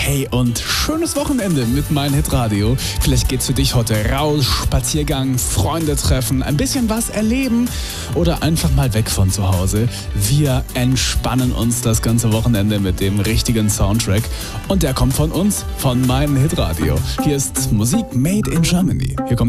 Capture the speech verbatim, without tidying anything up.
Hey, und schönes Wochenende mit Mein Hitradio. Vielleicht geht's für dich heute raus, Spaziergang, Freunde treffen, ein bisschen was erleben oder einfach mal weg von zu Hause. Wir entspannen uns das ganze Wochenende mit dem richtigen Soundtrack und der kommt von uns, von Mein Hitradio. Hier ist Musik made in Germany. Hier kommt